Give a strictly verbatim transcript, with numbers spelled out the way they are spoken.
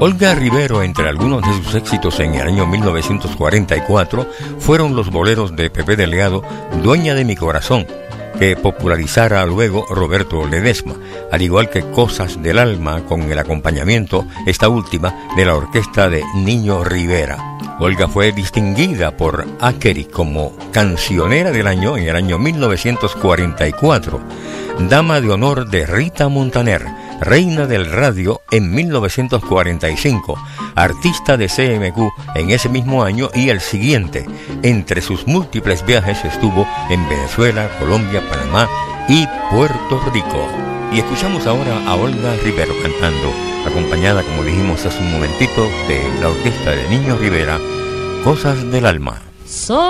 Olga Rivero, entre algunos de sus éxitos en el año mil novecientos cuarenta y cuatro, fueron los boleros de Pepe Delgado, Dueña de mi corazón, que popularizara luego Roberto Ledesma, al igual que Cosas del alma, con el acompañamiento, esta última, de la orquesta de Niño Rivera. Olga fue distinguida por Ackery como cancionera del año en el año mil novecientos cuarenta y cuatro, dama de honor de Rita Montaner, reina del radio en mil novecientos cuarenta y cinco, artista de C M Q en ese mismo año y el siguiente. Entre sus múltiples viajes estuvo en Venezuela, Colombia, Panamá y Puerto Rico. Y escuchamos ahora a Olga Rivero cantando, acompañada, como dijimos hace un momentito, de la orquesta de Niño Rivera, Cosas del alma. So